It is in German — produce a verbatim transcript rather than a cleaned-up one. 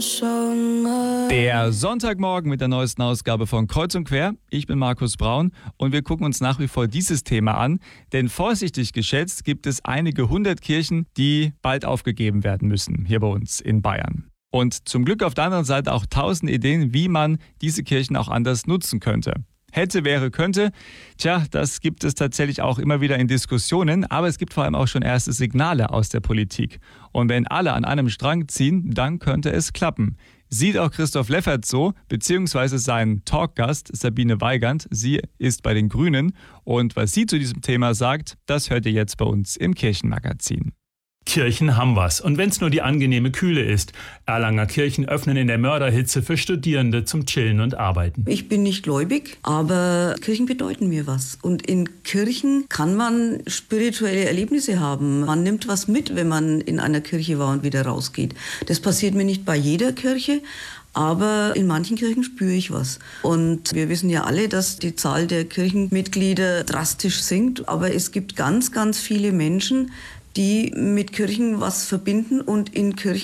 Der Sonntagmorgen mit der neuesten Ausgabe von Kreuz und Quer. Ich bin Markus Braun und wir gucken uns nach wie vor dieses Thema an. Denn vorsichtig geschätzt gibt es einige hundert Kirchen, die bald aufgegeben werden müssen, hier bei uns in Bayern. Und zum Glück auf der anderen Seite auch tausend Ideen, wie man diese Kirchen auch anders nutzen könnte. Hätte, wäre, könnte. Tja, das gibt es tatsächlich auch immer wieder in Diskussionen, aber es gibt vor allem auch schon erste Signale aus der Politik. Und wenn alle an einem Strang ziehen, dann könnte es klappen. Sieht auch Christoph Leffert so, beziehungsweise sein Talkgast Sabine Weigand. Sie ist bei den Grünen und was sie zu diesem Thema sagt, das hört ihr jetzt bei uns im Kirchenmagazin. Kirchen haben was. Und wenn es nur die angenehme Kühle ist. Erlanger Kirchen öffnen in der Mörderhitze für Studierende zum Chillen und Arbeiten. Ich bin nicht gläubig, aber Kirchen bedeuten mir was. Und in Kirchen kann man spirituelle Erlebnisse haben. Man nimmt was mit, wenn man in einer Kirche war und wieder rausgeht. Das passiert mir nicht bei jeder Kirche, aber in manchen Kirchen spüre ich was. Und wir wissen ja alle, dass die Zahl der Kirchenmitglieder drastisch sinkt. Aber es gibt ganz, ganz viele Menschen, die mit Kirchen was verbinden und in Kirchen